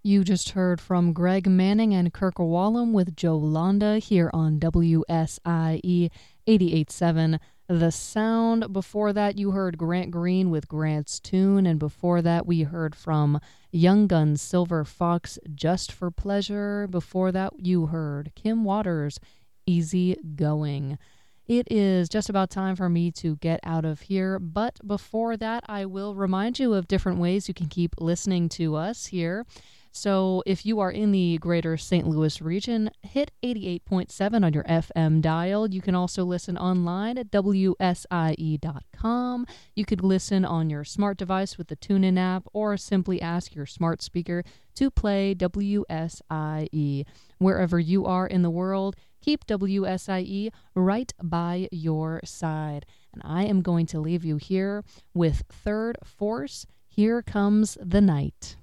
You just heard from Greg Manning and Kirk Wallum with Joe Londa here on WSIE 88.7 The Sound. Before that, you heard Grant Green with Grant's Tune, and before that, we heard from Young Guns Silver Fox, Just for Pleasure. Before that, you heard Kim Waters, Easy Going. It is just about time for me to get out of here, but before that, I will remind you of different ways you can keep listening to us here. So if you are in the greater St. Louis region, hit 88.7 on your FM dial. You can also listen online at WSIE.com. You could listen on your smart device with the TuneIn app, or simply ask your smart speaker to play WSIE. Wherever you are in the world, keep WSIE right by your side. And I am going to leave you here with Third Force, Here Comes the Night.